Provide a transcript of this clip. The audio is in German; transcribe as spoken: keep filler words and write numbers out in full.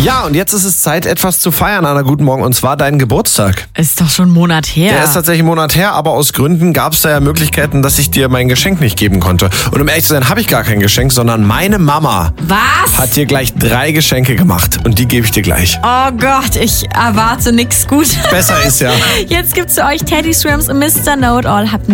Ja, und jetzt ist es Zeit, etwas zu feiern, Anna. Guten Morgen, und zwar deinen Geburtstag. Ist doch schon einen Monat her. Der ist tatsächlich einen Monat her, aber aus Gründen gab es da ja Möglichkeiten, dass ich dir mein Geschenk nicht geben konnte. Und um ehrlich zu sein, habe ich gar kein Geschenk, sondern meine Mama Was? hat dir gleich drei Geschenke gemacht. Und die gebe ich dir gleich. Oh Gott, ich erwarte nichts Gutes. Besser ist ja. Jetzt gibt's für euch Teddy Swims und Mister Know-It-All. Habt